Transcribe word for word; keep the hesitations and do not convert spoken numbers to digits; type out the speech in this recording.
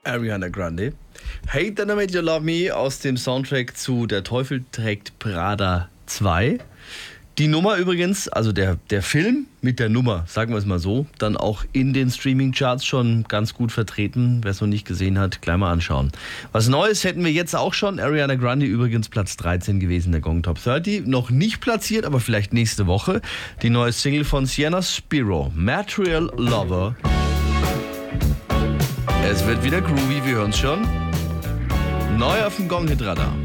Ariana Grande. Hate Then I Made You Love Me aus dem Soundtrack zu Der Teufel trägt Prada zwei. Die Nummer übrigens, also der, der Film mit der Nummer, sagen wir es mal so, dann auch in den Streaming-Charts schon ganz gut vertreten. Wer es noch nicht gesehen hat, gleich mal anschauen. Was Neues hätten wir jetzt auch schon. Ariana Grande übrigens Platz dreizehn gewesen, der Gong Top dreißig. Noch nicht platziert, aber vielleicht nächste Woche. Die neue Single von Sienna Spiro, Material Lover. Es wird wieder groovy, wir hören es schon. Neu auf dem Gong Hit Radar.